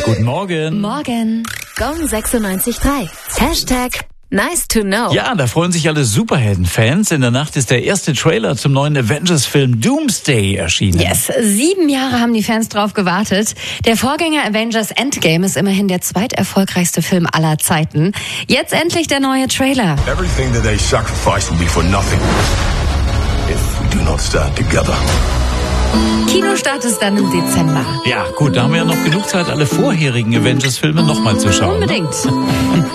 Guten Morgen. Morgen. Gong 96.3. Hashtag nice to know. Ja, da freuen sich alle Superhelden-Fans. In der Nacht ist der erste Trailer zum neuen Avengers-Film Doomsday erschienen. Yes, 7 Jahre haben die Fans drauf gewartet. Der Vorgänger Avengers Endgame ist immerhin der zweiterfolgreichste Film aller Zeiten. Jetzt endlich der neue Trailer. Everything that they sacrifice will be for nothing if we do not stand together. Kinostart ist dann im Dezember. Ja, gut, da haben wir ja noch genug Zeit, alle vorherigen Avengers-Filme nochmal zu schauen. Unbedingt.